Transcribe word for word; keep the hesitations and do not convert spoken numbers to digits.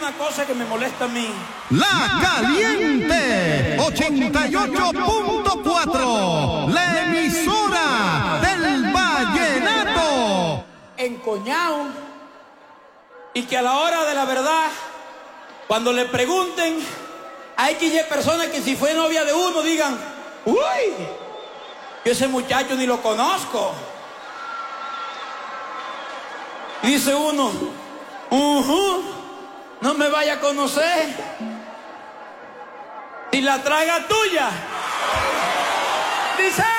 una cosa que me molesta a mí. La Caliente ochenta y ocho punto cuatro, la emisora del vallenato. Encoñado. Y que a la hora de la verdad, cuando le pregunten, hay que ir personas que si fue novia de uno digan, uy, yo ese muchacho ni lo conozco. Dice uno, uh-huh, no me vaya a conocer. Si la traga tuya. Dice.